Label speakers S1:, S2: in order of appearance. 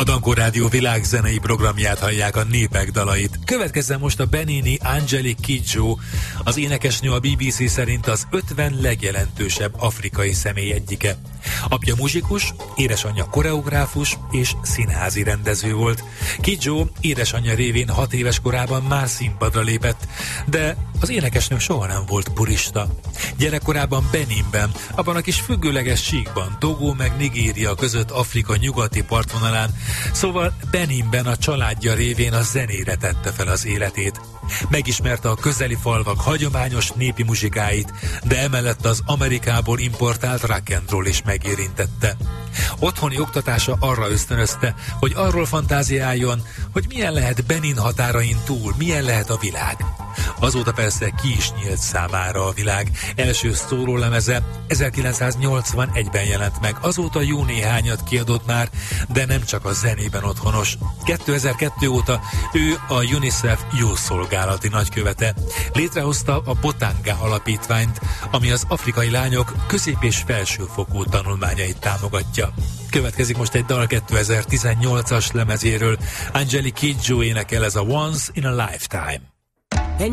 S1: Dankó Rádió világzenei programját hallják, a népek dalait. Következzen most a Benini Angelique Kidjo. Az énekesnő a BBC szerint az 50 legjelentősebb afrikai személy egyike. Apja muzsikus, édesanyja koreográfus és színházi rendező volt. Kidjo édesanyja révén 6 éves korában már színpadra lépett, de az énekesnő soha nem volt purista. Gyerekkorában Beninben, abban a kis függőleges síkban, Togó meg Nigéria között Afrika nyugati partvonalán, szóval Beninben a családja révén a zenére tette fel az életét. Megismerte a közeli falvak hagyományos népi muzsikáit, de emellett az Amerikából importált rock and roll is megérintette. Otthoni oktatása arra ösztönözte, hogy arról fantáziáljon, hogy milyen lehet Benin határain túl, milyen lehet a világ. Azóta persze ki is nyílt számára a világ. Első szórólemeze 1981-ben jelent meg, azóta jó néhányat kiadott már, de nem csak a zenében otthonos. 2002 óta ő a UNICEF jószolgálati nagykövete. Létrehozta a Botanga alapítványt, ami az afrikai lányok közép- és felsőfokú tanulmányait támogatja. Következik most egy dal 2018-as lemezéről. Angelique Kidjo énekel, ez a Once in a Lifetime.